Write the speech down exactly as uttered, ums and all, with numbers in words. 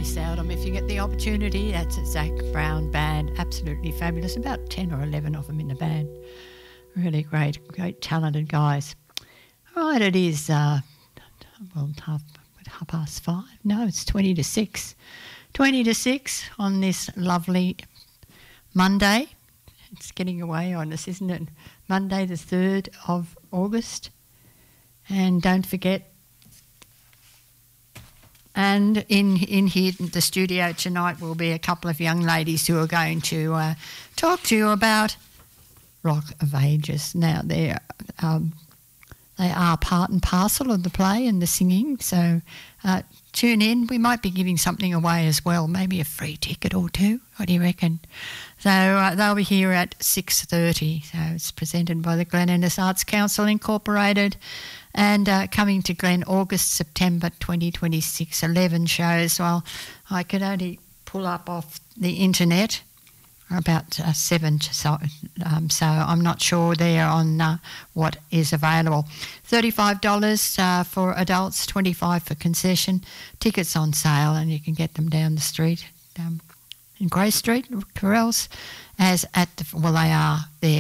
miss out on if you get the opportunity. That's a Zach Brown band, absolutely fabulous. About ten or eleven of them in the band. Really great, great talented guys. All right, it is, uh, well, half, half past five. No, it's twenty to six. twenty to six on this lovely Monday. It's getting away on us, isn't it? Monday the third of August. And don't forget, and in, in here in the studio tonight will be a couple of young ladies who are going to uh, talk to you about Rock of Ages. Now, they're, um, they are part and parcel of the play and the singing, so uh, tune in. We might be giving something away as well, maybe a free ticket or two. What do you reckon? So uh, they'll be here at six thirty. So it's presented by the Glen Innes Arts Council Incorporated, and uh, coming to Glen August, September twenty twenty-six, eleven shows. Well, I could only pull up off the internet about uh, seven, so, um, so I'm not sure there on uh, what is available. thirty-five dollars uh, for adults, twenty-five dollars for concession. Tickets on sale, and you can get them down the street um, in Grey Street, Corrals, as at the, well, they are there